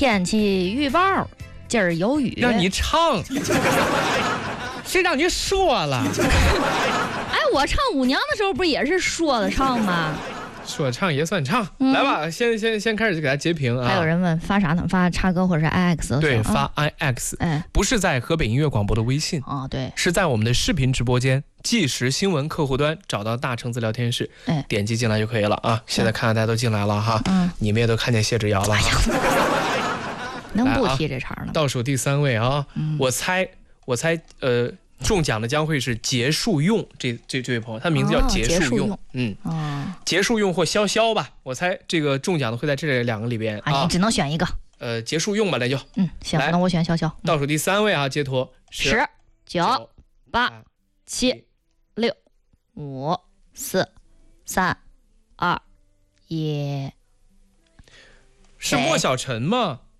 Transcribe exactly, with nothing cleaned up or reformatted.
天气预报，今儿有雨。 让你唱，谁让你说了？ 哎，我唱舞娘的时候不也是说的唱吗？ 说唱也算唱， 嗯、 来吧，先先先开始就给他截屏啊。 还有人问发啥呢？发叉哥或者是 I X？ 对，发 I X，、嗯、 哎， 不是在河北音乐广播的微信哦，对， 是在我们的视频直播间即时新闻客户端找到大橙子聊天室， 哎， 点击进来就可以了啊。现在看看大家都进来了哈， 嗯， 你们也都看见谢之遥了哈。 能不提这茬了？ 倒数第三位啊，嗯、我猜我猜呃。中奖的将会是结束用这这这位朋友，他名字叫结束用，哦、嗯，哦，结束用或潇潇吧，我猜这个中奖的会在这两个里边啊，你只能选一个， 呃，结束用吧，那就， 嗯，行，那我选潇潇。 倒数第三位啊，截图十、九、八、七、六、五、四、三、二、一， 是莫小晨吗？